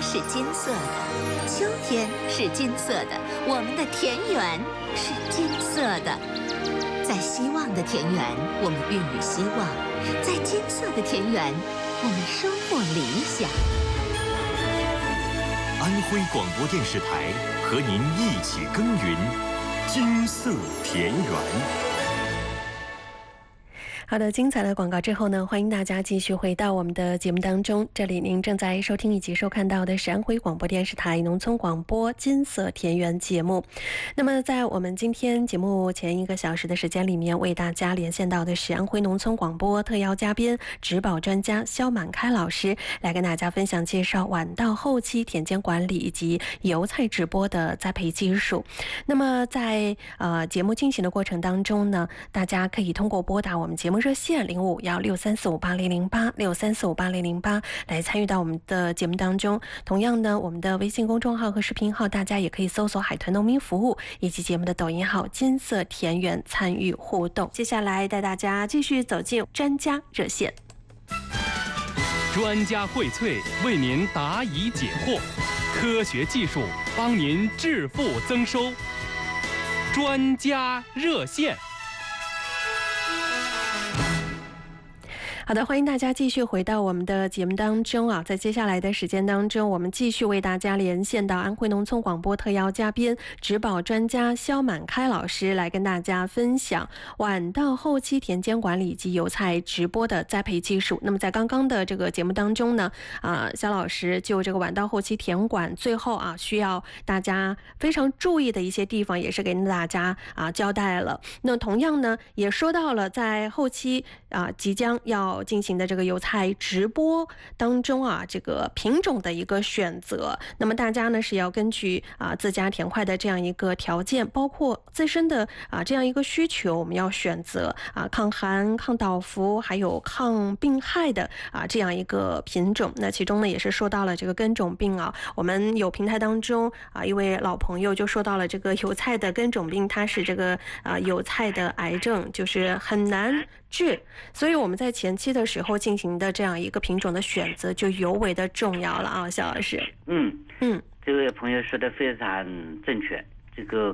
是金色的，秋天是金色的，我们的田园是金色的。在希望的田园，我们孕育希望；在金色的田园，我们收获理想。 安徽广播电视台和您一起耕耘金色田园。 好的，精彩的广告之后呢，欢迎大家继续回到我们的节目当中。这里您正在收听以及收看到的是安徽广播电视台农村广播金色田园节目。那么在我们今天节目前1个小时的时间里面，为大家连线到的是安徽农村广播特邀嘉宾、植保专家肖满开老师，来跟大家分享介绍晚稻后期田间管理以及油菜直播的栽培技术。那么在节目进行的过程当中呢，大家可以通过拨打我们节目热线05163458000863458008来参与到我们的节目当中。同样呢，我们的微信公众号和视频号大家也可以搜索海豚农民服务以及节目的抖音号金色田园参与互动。接下来带大家继续走进专家热线， 专家荟萃为您答疑解惑，科学技术帮您致富增收。专家热线。 好的，欢迎大家继续回到我们的节目当中啊！在接下来的时间当中，我们继续为大家连线到安徽农村广播特邀嘉宾、植保专家肖满开老师，来跟大家分享晚稻后期田间管理及油菜直播的栽培技术。那么在刚刚的这个节目当中呢，肖老师就这个晚稻后期田管最后需要大家非常注意的一些地方，也是给大家交代了。那同样呢，也说到了在后期即将要进行的这个油菜直播当中这个品种的一个选择，那么大家呢是要根据自家田块的这样一个条件，包括自身的这样一个需求，我们要选择抗寒、抗倒伏还有抗病害的这样一个品种。那其中呢也是说到了这个根种病我们有平台当中一位老朋友就说到了这个油菜的根种病，它是这个油菜的癌症，就是很难治，所以我们在前期的时候进行的这样一个品种的选择就尤为的重要了肖老师。 这位朋友说的非常正确。这个